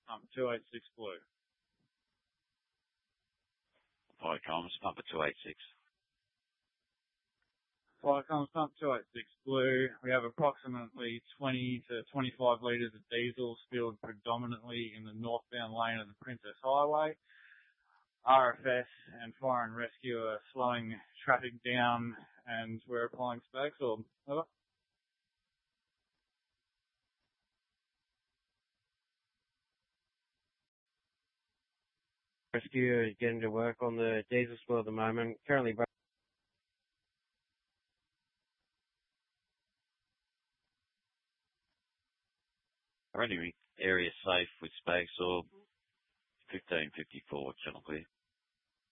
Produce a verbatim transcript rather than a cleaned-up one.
number two eight six blue. Fire comms, number two eight six. Fire comms, number two eight six blue. We have approximately twenty to twenty-five litres of diesel spilled predominantly in the northbound lane of the Princess Highway. R F S and Fire and Rescue are slowing traffic down and we're applying Spags Orb. Over. Rescue is getting to work on the diesel spill at the moment. Currently, Rendering area safe with Spags Orb. fifteen fifty-four, channel clear.